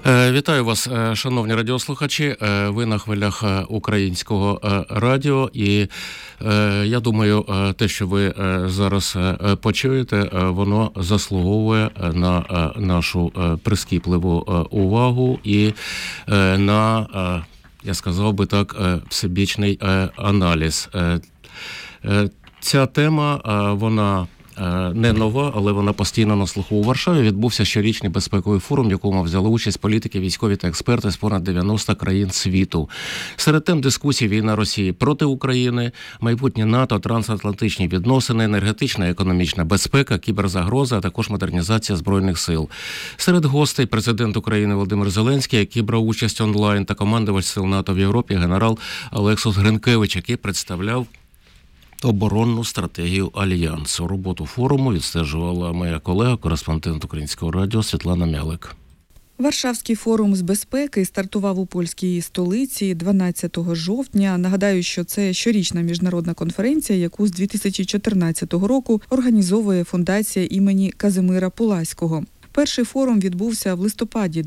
Вітаю вас, шановні радіослухачі. Ви на хвилях українського радіо. І я думаю, те, що ви зараз почуєте, воно заслуговує на нашу прискіпливу увагу і на, я сказав би так, всебічний аналіз. Ця тема, вона не нова, але вона постійно на слуху. У Варшаві відбувся щорічний безпековий форум, в якому взяли участь політики, військові та експерти з понад 90 країн світу. Серед тем дискусій: війна Росії проти України, майбутнє НАТО, трансатлантичні відносини, енергетична і економічна безпека, кіберзагроза, а також модернізація Збройних сил. Серед гостей президент України Володимир Зеленський, який брав участь онлайн, та командувач сил НАТО в Європі генерал Олексус Гринкевич, який представляв оборонну стратегію Альянсу. Роботу форуму відстежувала моя колега, кореспондент Українського радіо Світлана Мялик. Варшавський форум з безпеки стартував у польській столиці 12 жовтня. Нагадаю, що це щорічна міжнародна конференція, яку з 2014 року організовує фундація імені Казимира Пуласького. Перший форум відбувся в листопаді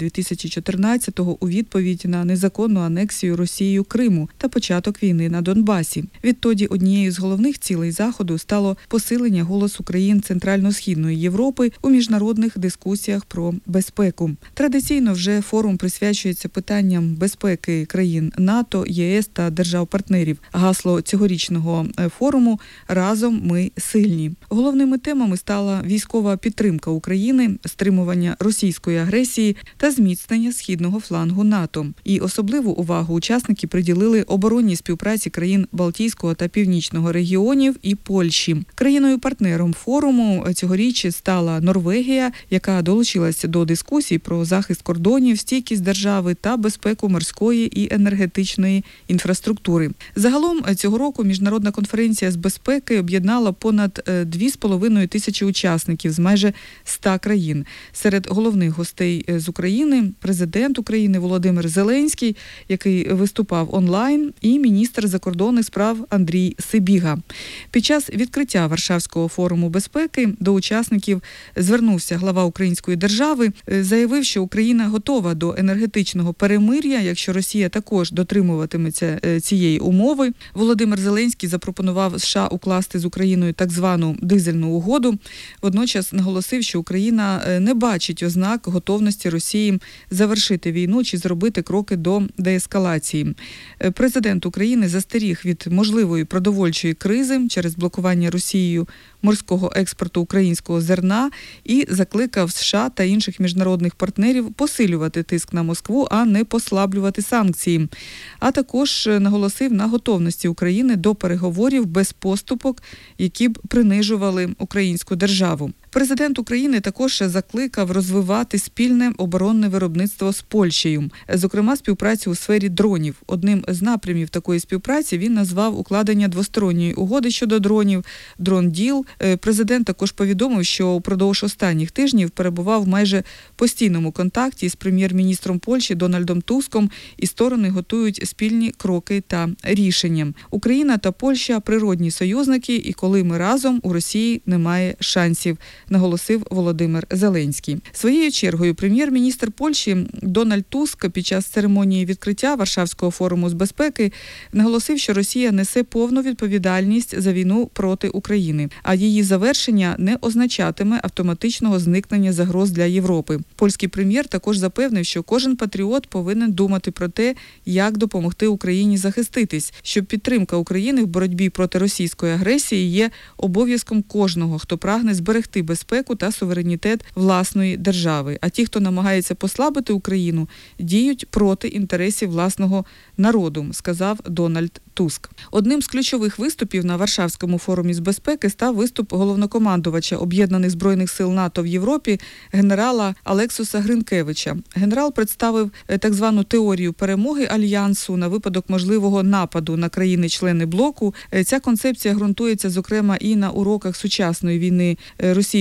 2014-го у відповідь на незаконну анексію Росією Криму та початок війни на Донбасі. Відтоді однією з головних цілей заходу стало посилення голосу країн Центрально-Східної Європи у міжнародних дискусіях про безпеку. Традиційно вже форум присвячується питанням безпеки країн НАТО, ЄС та держав-партнерів. Гасло цьогорічного форуму «Разом ми сильні». Головними темами стала військова підтримка України, стримування російської агресії та зміцнення східного флангу НАТО. І особливу увагу учасники приділили оборонній співпраці країн Балтійського та Північного регіонів і Польщі. Країною-партнером форуму цьогоріч стала Норвегія, яка долучилася до дискусій про захист кордонів, стійкість держави та безпеку морської і енергетичної інфраструктури. Загалом цього року міжнародна конференція з безпеки об'єднала понад 2,5 тисячі учасників з майже 100 країн. Серед головних гостей з України – президент України Володимир Зеленський, який виступав онлайн, і міністр закордонних справ Андрій Сибіга. Під час відкриття Варшавського форуму безпеки до учасників звернувся глава української держави, заявив, що Україна готова до енергетичного перемир'я, якщо Росія також дотримуватиметься цієї умови. Володимир Зеленський запропонував США укласти з Україною так звану дизельну угоду. Водночас наголосив, що Україна не бачить ознак готовності Росії завершити війну чи зробити кроки до деескалації. Президент України застеріг від можливої продовольчої кризи через блокування Росією морського експорту українського зерна і закликав США та інших міжнародних партнерів посилювати тиск на Москву, а не послаблювати санкції. А також наголосив на готовності України до переговорів без поступок, які б принижували українську державу. Президент України також закликав розвивати спільне оборонне виробництво з Польщею, зокрема співпрацю у сфері дронів. Одним з напрямів такої співпраці він назвав укладення двосторонньої угоди щодо дронів «Дрон-діл». Президент також повідомив, що упродовж останніх тижнів перебував в майже постійному контакті з прем'єр-міністром Польщі Дональдом Туском, і сторони готують спільні кроки та рішення. Україна та Польща – природні союзники, і коли ми разом, у Росії немає шансів, наголосив Володимир Зеленський. Своєю чергою прем'єр-міністр Польщі Дональд Туск під час церемонії відкриття Варшавського форуму з безпеки наголосив, що Росія несе повну відповідальність за війну проти України, а її завершення не означатиме автоматичного зникнення загроз для Європи. Польський прем'єр також запевнив, що кожен патріот повинен думати про те, як допомогти Україні захиститись, що підтримка України в боротьбі проти російської агресії є обов'язком кожного, хто прагне зберегти безпеку та суверенітет власної держави. А ті, хто намагається послабити Україну, діють проти інтересів власного народу, сказав Дональд Туск. Одним з ключових виступів на Варшавському форумі з безпеки став виступ головнокомандувача Об'єднаних Збройних сил НАТО в Європі генерала Олексуса Гринкевича. Генерал представив так звану теорію перемоги Альянсу на випадок можливого нападу на країни-члени блоку. Ця концепція ґрунтується, зокрема, і на уроках сучасної війни Росії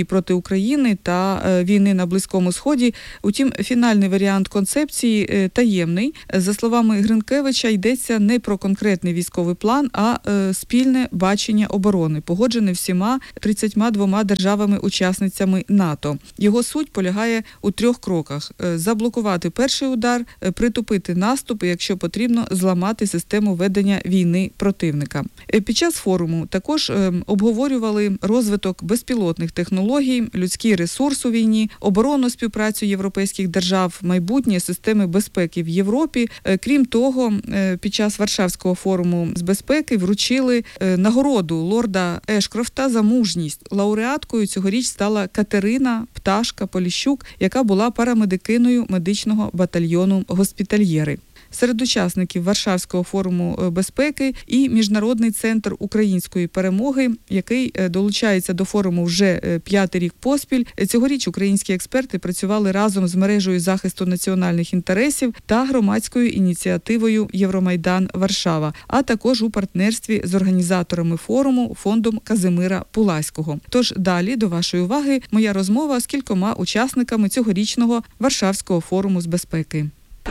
проти України та війни на Близькому Сході. Утім, фінальний варіант концепції таємний. За словами Гринкевича, йдеться не про конкретний військовий план, а спільне бачення оборони, погоджене всіма 32 державами-учасницями НАТО. Його суть полягає у 3 кроках: заблокувати перший удар, притупити наступ і, якщо потрібно, зламати систему ведення війни противника. Під час форуму також обговорювали розвиток безпілотних технологій, людський ресурс у війні, оборонну співпрацю європейських держав, майбутнє системи безпеки в Європі. Крім того, під час Варшавського форуму з безпеки вручили нагороду лорда Ешкрофта за мужність. Лауреаткою цьогоріч стала Катерина Пташка Поліщук, яка була парамедикиною медичного батальйону «Госпітальєри». Серед учасників Варшавського форуму безпеки і Міжнародний центр української перемоги, який долучається до форуму вже 5-й рік поспіль. Цьогоріч українські експерти працювали разом з мережею захисту національних інтересів та громадською ініціативою «Євромайдан Варшава», а також у партнерстві з організаторами форуму фондом Казимира Пуласького. Тож далі до вашої уваги моя розмова з кількома учасниками цьогорічного Варшавського форуму з безпеки.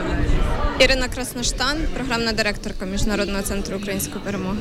Ірина Красноштан, програмна директорка Міжнародного центру української перемоги.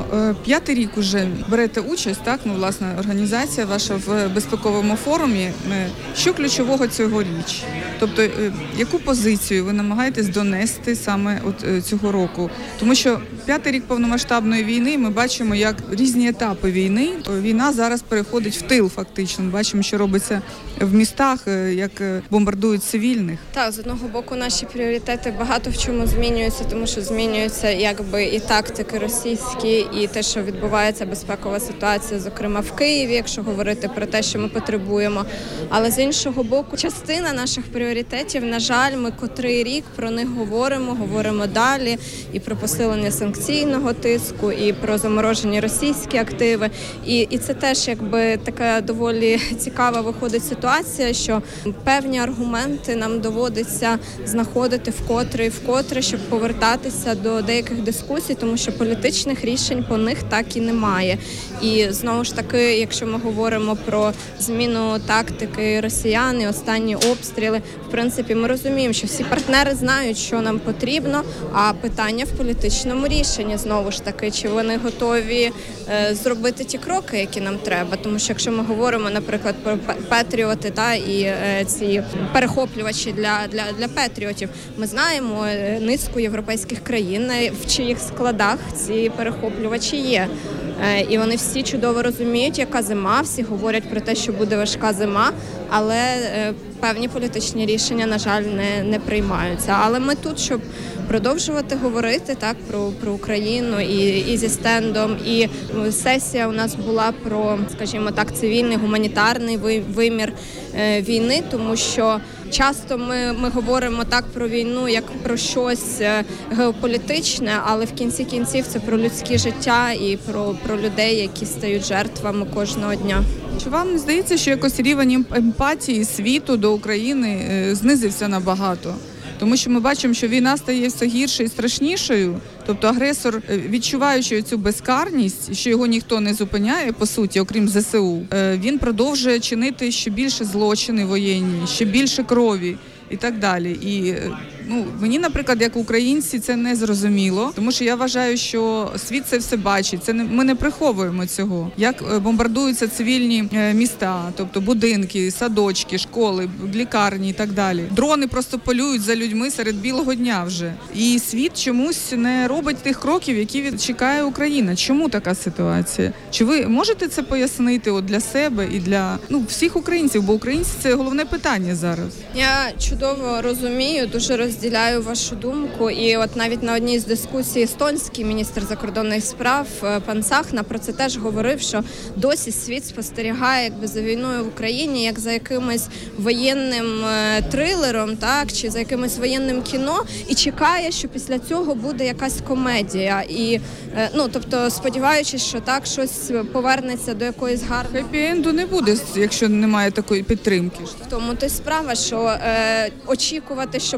5-й рік уже берете участь, так? Власне, організація ваша в безпековому форумі. Що ключового цьогоріч? Тобто, яку позицію ви намагаєтесь донести саме цього року? Тому що 5-й рік повномасштабної війни, ми бачимо, як різні етапи війни. Війна зараз переходить в тил, фактично. Ми бачимо, що робиться в містах, як бомбардують цивільних. Так, з одного боку, наші пріоритети багато в чому змінюються, тому що змінюються якби і тактики російські, і те, що відбувається безпекова ситуація, зокрема в Києві, якщо говорити про те, що ми потребуємо. Але з іншого боку, частина наших пріоритетів, на жаль, ми котрий рік про них говоримо далі, і про посилення санкційного тиску, і про заморожені російські активи. І це теж якби така доволі цікава виходить ситуація, що певні аргументи нам доводиться знаходити вкотре, щоб повертатися до деяких дискусій, тому що політичних рішень по них так і немає. І знову ж таки, якщо ми говоримо про зміну тактики росіян і останні обстріли, в принципі, ми розуміємо, що всі партнери знають, що нам потрібно, а питання в політичному рішенні, знову ж таки, чи вони готові зробити ті кроки, які нам треба. Тому що якщо ми говоримо, наприклад, про патріоти і ці перехоплювачі для патріотів, ми знаємо низку європейських країн, в чиїх складах ці перехоплювачі є. І вони всі чудово розуміють, яка зима, всі говорять про те, що буде важка зима, але певні політичні рішення, на жаль, не приймаються. Але ми тут, щоб продовжувати говорити про Україну і зі стендом. І сесія у нас була про, скажімо так, цивільний, гуманітарний вимір війни, тому що часто ми говоримо так про війну, як про щось геополітичне, але в кінці кінців це про людське життя і про людей, які стають жертвами кожного дня. Чи вам не здається, що якось рівень емпатії світу до України знизився набагато? Тому що ми бачимо, що війна стає все гірше і страшнішою. Тобто агресор, відчуваючи цю безкарність, що його ніхто не зупиняє, по суті, окрім ЗСУ, він продовжує чинити ще більше злочини воєнні, ще більше крові і так далі. І мені, наприклад, як українці, це не зрозуміло, тому що я вважаю, що світ це все бачить. Ми не приховуємо цього. Як бомбардуються цивільні міста, тобто будинки, садочки, школи, лікарні і так далі. Дрони просто полюють за людьми серед білого дня вже. І світ чомусь не робить тих кроків, які чекає Україна. Чому така ситуація? Чи ви можете це пояснити для себе і для всіх українців? Бо українці – це головне питання зараз. Я чудово розумію, дуже розділяю вашу думку. І от навіть на одній з дискусій естонський міністр закордонних справ пан Сахна про це теж говорив, що досі світ спостерігає за війною в Україні, як за якимось воєнним трилером, чи за якимось воєнним кіно, і чекає, що після цього буде якась комедія. І, тобто, сподіваючись, що так щось повернеться до якоїсь гарної... Хеппі-енду не буде, якщо немає такої підтримки. В тому то й справа, що очікувати, що просто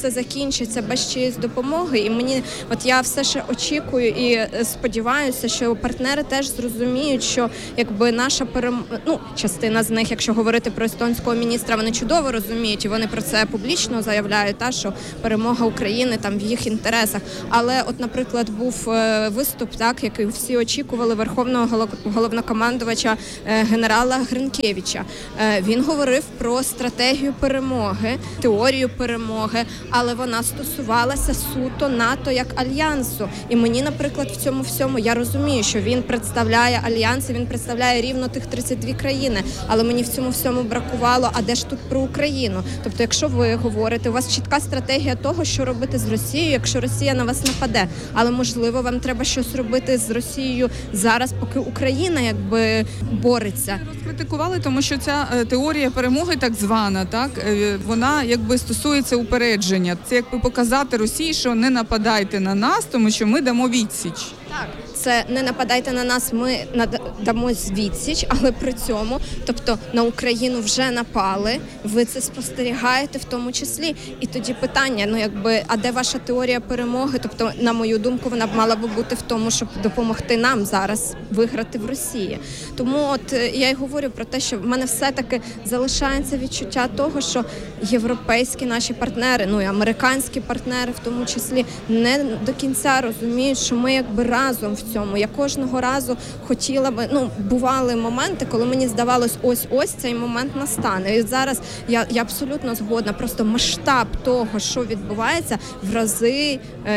це закінчиться без чиєїсь допомоги. І я все ще очікую і сподіваюся, що партнери теж зрозуміють, що якби наша частина з них, якщо говорити про естонського міністра, вони чудово розуміють, і вони про це публічно заявляють, що перемога України там в їх інтересах. Але от, наприклад, був виступ, який всі очікували, верховного головнокомандувача генерала Гринкевича. Він говорив про стратегію перемоги, теорію перемоги, але вона стосувалася суто НАТО як альянсу. І мені, наприклад, в цьому всьому я розумію, що він представляє альянс, він представляє рівно тих 32 країни, але мені в цьому всьому бракувало, а де ж тут про Україну? Тобто, якщо ви говорите, у вас чітка стратегія того, що робити з Росією, якщо Росія на вас нападе, але, можливо, вам треба щось робити з Росією зараз, поки Україна якби бореться. Розкритикували, тому що ця теорія перемоги так звана, вона якби стосується упередження. Це якби показати Росії, що не нападайте на нас, тому що ми дамо відсіч. Так, це не нападайте на нас, ми дамо відсіч, але при цьому, тобто на Україну вже напали, ви це спостерігаєте в тому числі. І тоді питання, а де ваша теорія перемоги? Тобто, на мою думку, вона б мала би бути в тому, щоб допомогти нам зараз виграти в Росії. Тому от я й говорю про те, що в мене все-таки залишається відчуття того, що європейські наші партнери, і американські партнери в тому числі, не до кінця розуміють, що ми якби разом в цьому. Я кожного разу хотіла би, бували моменти, коли мені здавалось, ось цей момент настане. І зараз я абсолютно згодна, просто масштаб того, що відбувається, в рази,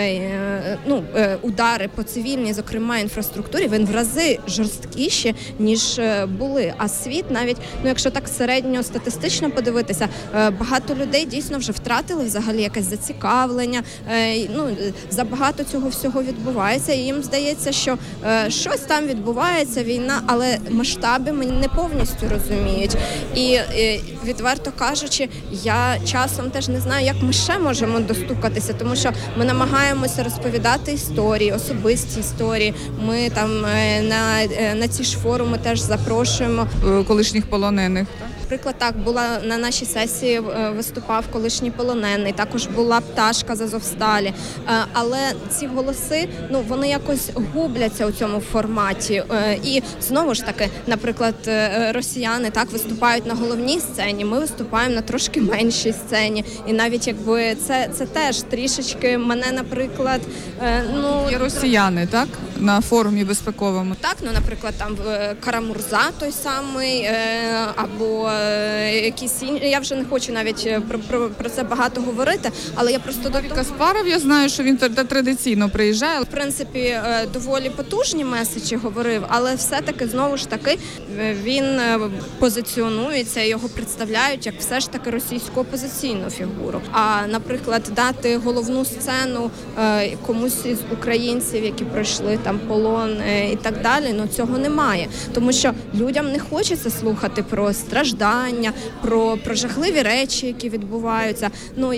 удари по цивільній, зокрема, інфраструктурі, він в рази жорсткіші, ніж були. А світ навіть, якщо так середньостатистично подивитися, багато людей дійсно вже втратили взагалі якесь зацікавлення, забагато цього всього відбувається, і їм здається, що щось там відбувається, війна, але масштаби мені не повністю розуміють. І відверто кажучи, я часом теж не знаю, як ми ще можемо достукатися, тому що ми намагаємося розповідати історії, особисті історії. Ми там на ці ж форуми теж запрошуємо колишніх полонених. Наприклад, так, була на нашій сесії, виступав колишній полонений, також була Пташка з Азовсталі. Але ці голоси, вони якось губляться у цьому форматі. І знову ж таки, наприклад, росіяни так виступають на головній сцені, ми виступаємо на трошки меншій сцені. І навіть якби це теж трішечки мене, наприклад, Є росіяни, так? На форумі безпековому. Так, наприклад, там Карамурза той самий, або якісь інші. Я вже не хочу навіть про це багато говорити, але я просто Давид Каспаров, я знаю, що він традиційно приїжджає. В принципі, доволі потужні меседжі говорив, але все-таки, знову ж таки, він позиціонується, його представляють як все ж таки російську опозиційну фігуру. А, наприклад, дати головну сцену комусь із українців, які пройшли там полон і так далі, цього немає. Тому що людям не хочеться слухати про страждання, про жахливі речі, які відбуваються.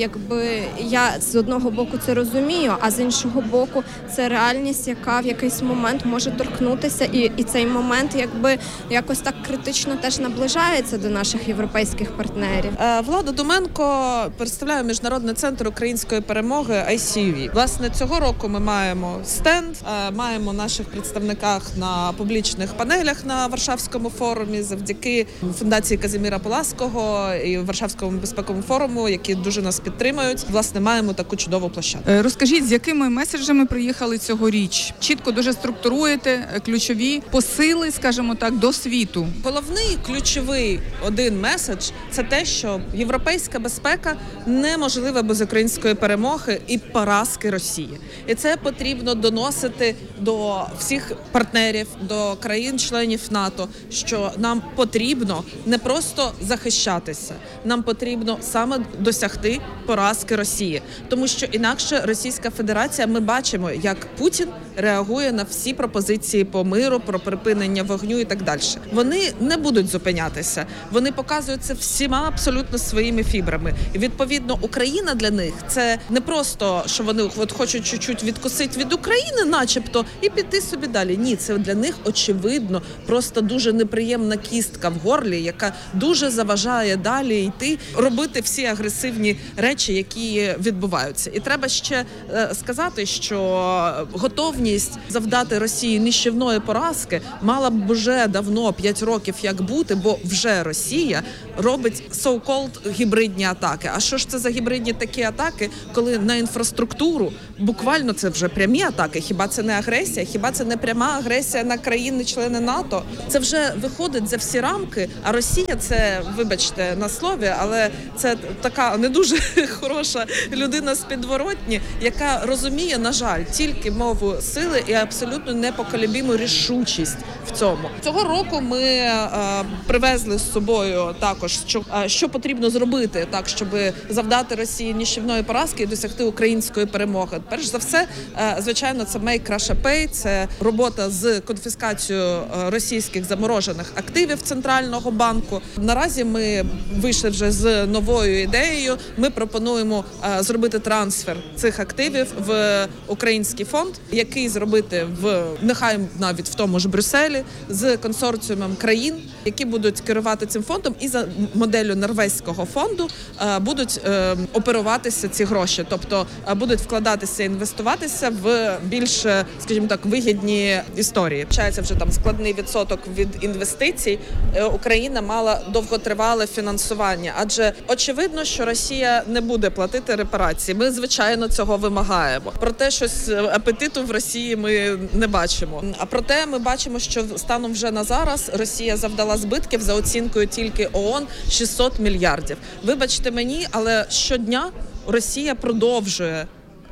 Я з одного боку це розумію, а з іншого боку це реальність, яка в якийсь момент може торкнутися, і цей момент якби якось так критично теж наближається до наших європейських партнерів. Влада Доменко представляє Міжнародний центр української перемоги ICUV. Власне, цього року ми маємо стенд, маємо наших представниках на публічних панелях на Варшавському форумі завдяки фундації Казіміра Поласького і Варшавському безпековому форуму, які дуже нас підтримують. Власне, маємо таку чудову площадку. Розкажіть, з якими меседжами приїхали цьогоріч? Чітко дуже структуруєте ключові посили, скажімо так, до світу. Головний ключовий один меседж – це те, що європейська безпека неможлива без української перемоги і поразки Росії. І це потрібно доносити до всіх партнерів, до країн-членів НАТО, що нам потрібно не просто захищатися, нам потрібно саме досягти поразки Росії. Тому що інакше Російська Федерація, ми бачимо, як Путін реагує на всі пропозиції по миру, про припинення вогню і так далі. Вони не будуть зупинятися. Вони показують це всіма абсолютно своїми фібрами. І, відповідно, Україна для них – це не просто, що вони хочуть чуть-чуть відкусити від України, начебто, і піти собі далі. Ні, це для них, очевидно, просто дуже неприємна кістка в горлі, яка дуже заважає далі йти, робити всі агресивні речі, які відбуваються. І треба ще сказати, що готовність завдати Росії нищівної поразки мала б вже давно, 5 років як бути, бо вже Росія робить so-called гібридні атаки. А що ж це за гібридні такі атаки, коли на інфраструктуру, буквально це вже прямі атаки, хіба це не агресія, хіба це не пряма агресія на країни-члени НАТО? Це вже виходить за всі рамки, а Росія це, вибачте на слові, але це така не дуже хороша людина з підворотні, яка розуміє, на жаль, тільки мову сили і абсолютно непоколебиму рішучість в цьому. Цього року ми привезли з собою також, що потрібно зробити так, щоб завдати Росії нищівної поразки і досягти української перемоги. Перш за все, звичайно, це Make Russia Pay, це робота з конфіскацією російських заморожених активів Центрального банку. Наразі ми вийшли вже з новою ідеєю. Ми пропонуємо зробити трансфер цих активів в український фонд, який зробити нехай навіть в тому ж Брюсселі, з консорціумом країн, які будуть керувати цим фондом, і за моделлю норвезького фонду будуть оперуватися ці гроші, тобто будуть вкладатися, інвестуватися в більш, скажімо так, вигідні історії. Вчається вже там складний відсоток від інвестицій. Україна мала довготривале фінансування, адже очевидно, що Росія не буде платити репарації. Ми, звичайно, цього вимагаємо. Проте щось апетиту в Росії ми не бачимо. А проте ми бачимо, що станом вже на зараз Росія завдала збитків за оцінкою тільки ООН 600 мільярдів. Вибачте мені, але щодня Росія продовжує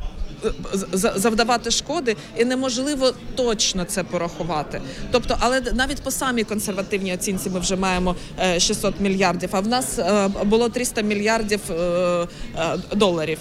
завдавати шкоди, і неможливо точно це порахувати. Тобто, але навіть по самій консервативній оцінці ми вже маємо 600 мільярдів, а в нас було 300 мільярдів доларів.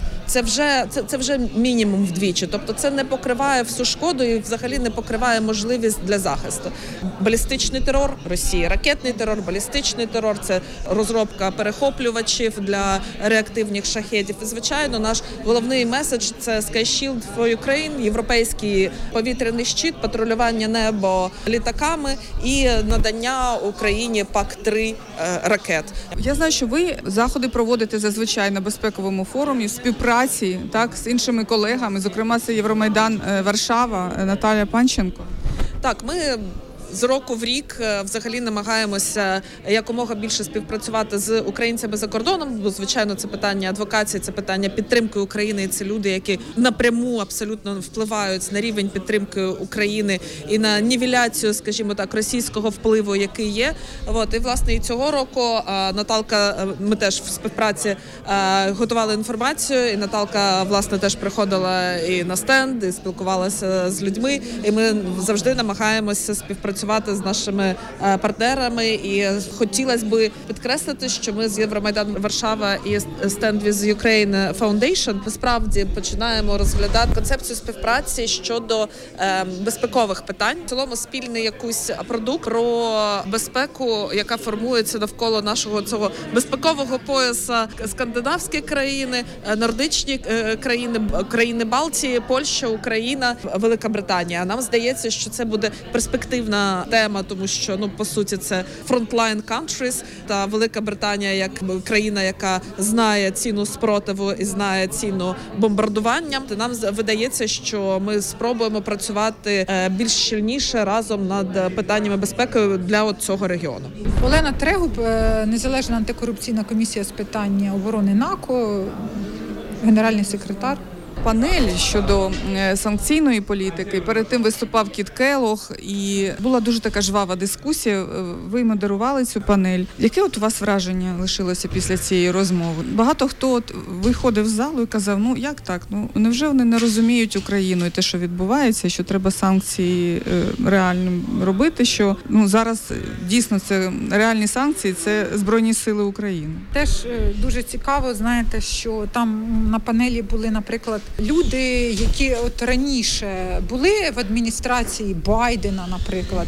Це вже мінімум вдвічі. Тобто це не покриває всю шкоду і взагалі не покриває можливість для захисту. Балістичний терор Росії, ракетний терор, балістичний терор, це розробка перехоплювачів для реактивних шахедів. І, звичайно, наш головний меседж – це Sky Shield for Ukraine, європейський повітряний щит, патрулювання небо літаками і надання Україні ПАК-3 ракет. Я знаю, що ви заходи проводите зазвичай на безпековому форумі в співпраці з іншими колегами, зокрема це Євромайдан Варшава, Наталя Панченко. Так, ми з року в рік взагалі намагаємося якомога більше співпрацювати з українцями за кордоном, бо, звичайно, це питання адвокації, це питання підтримки України, і це люди, які напряму абсолютно впливають на рівень підтримки України і на нівеляцію, скажімо так, російського впливу, який є. І, власне, і цього року Наталка, ми теж в співпраці готували інформацію, і Наталка, власне, теж приходила і на стенд, і спілкувалася з людьми, і ми завжди намагаємося співпрацювати з нашими партнерами, і хотілося б підкреслити, що ми з Євромайдан Варшава і Stand with Ukraine Foundation насправді починаємо розглядати концепцію співпраці щодо безпекових питань. В цілому спільний якийсь продукт про безпеку, яка формується навколо нашого цього безпекового пояса. Скандинавські країни, нордичні країни, країни Балтії, Польща, Україна, Велика Британія. Нам здається, що це буде перспективна тема, тому що, по суті, це frontline countries, та Велика Британія як країна, яка знає ціну спротиву і знає ціну бомбардування. Нам видається, що ми спробуємо працювати більш щільніше разом над питаннями безпеки для цього регіону. Олена Трегуб, Незалежна антикорупційна комісія з питань оборони НАКО, генеральний секретар. Панель щодо санкційної політики. Перед тим виступав Кіт Келлог, і була дуже така жвава дискусія. Ви модерували цю панель. Яке у вас враження лишилося після цієї розмови? Багато хто виходив з залу і казав, як так? Невже вони не розуміють Україну і те, що відбувається, що треба санкції реально робити, що зараз дійсно це реальні санкції, це Збройні Сили України. Теж дуже цікаво, знаєте, що там на панелі були, наприклад, люди, які раніше були в адміністрації Байдена, наприклад,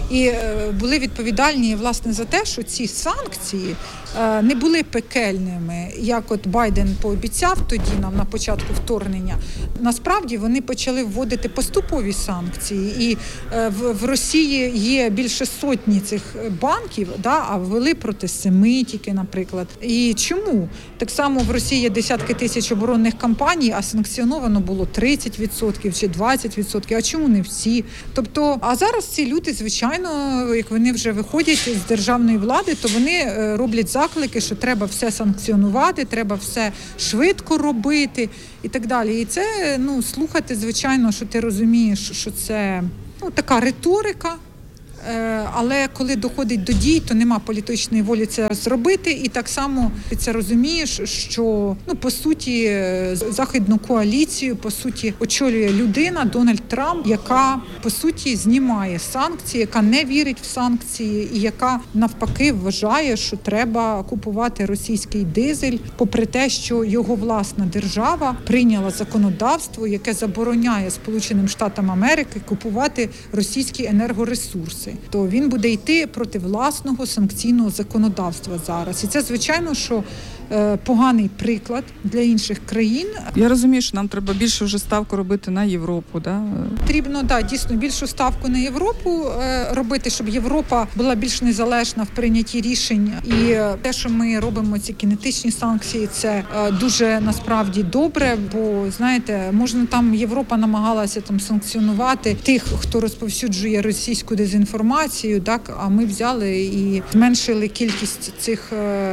і були відповідальні, власне, за те, що ці санкції не були пекельними, як от Байден пообіцяв тоді нам на початку вторгнення. Насправді вони почали вводити поступові санкції, і в Росії є більше сотні цих банків, а ввели проти 7 тільки, наприклад. І чому? Так само в Росії є десятки тисяч оборонних компаній, а санкціоновано було 30% чи 20%, а чому не всі? Тобто, а зараз ці люди, звичайно, як вони вже виходять з державної влади, то вони роблять заклики, що треба все санкціонувати, треба все швидко робити і так далі. І це, слухати, звичайно, що ти розумієш, що це така риторика, але коли доходить до дій, то нема політичної волі це зробити. І так само ти це розумієш, що, по суті, західну коаліцію, по суті, очолює людина, Дональд Трамп, яка, по суті, знімає санкції, яка не вірить в санкції і яка, навпаки, вважає, що треба купувати російський дизель, попри те, що його власна держава прийняла законодавство, яке забороняє Сполученим Штатам Америки купувати російські енергоресурси. То він буде йти проти власного санкційного законодавства зараз. І це, звичайно, що поганий приклад для інших країн. Я розумію, що нам треба більше вже ставку робити на Європу, да? Потрібно, дійсно, більшу ставку на Європу робити, щоб Європа була більш незалежна в прийнятті рішень. І те, що ми робимо ці кінетичні санкції, це дуже, насправді, добре, бо, знаєте, можна там, Європа намагалася там санкціонувати тих, хто розповсюджує російську дезінформацію, так, а ми взяли і зменшили кількість цих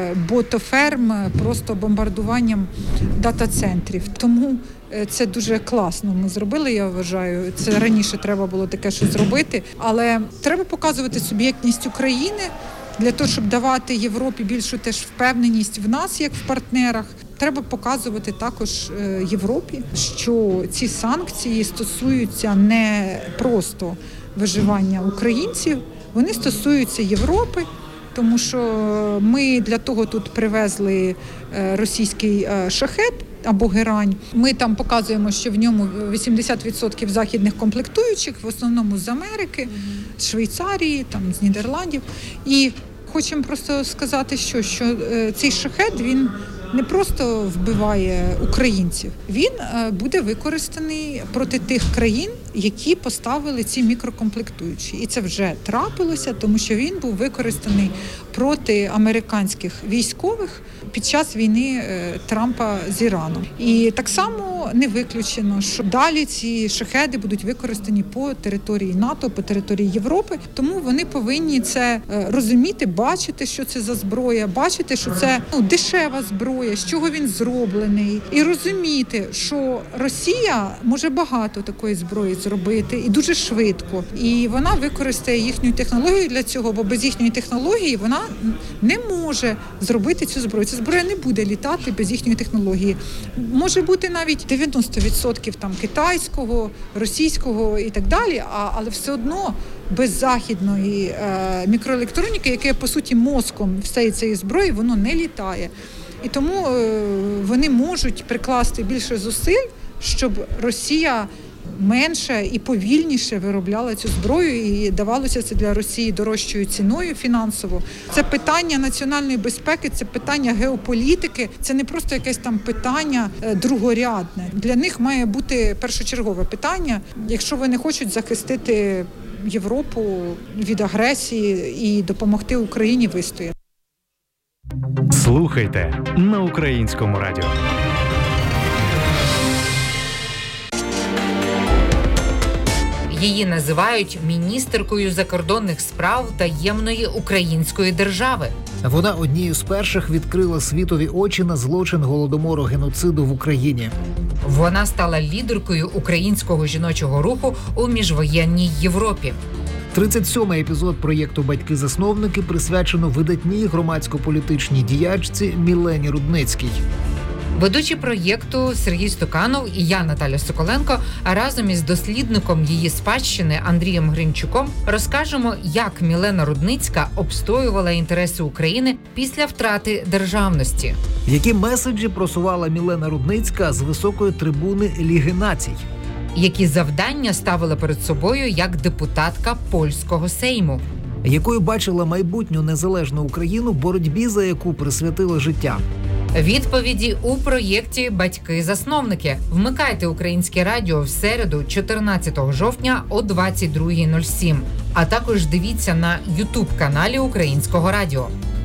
ботоферм просто бомбардуванням дата-центрів. Тому це дуже класно ми зробили, я вважаю. Це раніше треба було таке щось зробити. Але треба показувати суб'єктність України для того, щоб давати Європі більшу теж впевненість в нас, як в партнерах. Треба показувати також Європі, що ці санкції стосуються не просто виживання українців, вони стосуються Європи. Тому що ми для того тут привезли російський шахет або герань. Ми там показуємо, що в ньому 80% західних комплектуючих, в основному з Америки, з Швейцарії, там, з Нідерландів. І хочемо просто сказати, що цей шахет, він не просто вбиває українців, він буде використаний проти тих країн, які поставили ці мікрокомплектуючі. І це вже трапилося, тому що він був використаний проти американських військових під час війни Трампа з Іраном. І так само не виключено, що далі ці шахеди будуть використані по території НАТО, по території Європи. Тому вони повинні це розуміти, бачити, що це за зброя, бачити, що це дешева зброя, з чого він зроблений. І розуміти, що Росія може багато такої зброї зробити і дуже швидко. І вона використає їхню технологію для цього, бо без їхньої технології вона не може зробити цю зброю. Ця зброя не буде літати без їхньої технології. Може бути навіть 90% там китайського, російського і так далі, але все одно без західної мікроелектроніки, яке по суті мозком всієї цієї зброї, воно не літає. І тому вони можуть прикласти більше зусиль, щоб Росія менше і повільніше виробляла цю зброю, і давалося це для Росії дорожчою ціною фінансово. Це питання національної безпеки, це питання геополітики, це не просто якесь там питання другорядне. Для них має бути першочергове питання, якщо вони хочуть захистити Європу від агресії і допомогти Україні вистояти. Слухайте на Українському радіо. Її називають міністеркою закордонних справ таємної української держави. Вона однією з перших відкрила світові очі на злочин голодомору, геноциду в Україні. Вона стала лідеркою українського жіночого руху у міжвоєнній Європі. 37-й епізод проєкту «Батьки-засновники» присвячено видатній громадсько-політичній діячці Мілені Рудницькій. Ведучі проєкту Сергій Стуканов і я, Наталя Соколенко, а разом із дослідником її спадщини Андрієм Гринчуком розкажемо, як Мілена Рудницька обстоювала інтереси України після втрати державності. Які меседжі просувала Мілена Рудницька з високої трибуни Ліги націй? які завдання ставила перед собою як депутатка польського Сейму. Якою бачила майбутню незалежну Україну, боротьбі за яку присвятила життя? Відповіді у проєкті «Батьки-засновники». Вмикайте Українське радіо в середу, 14 жовтня о 22:07. А також дивіться на YouTube-каналі Українського радіо.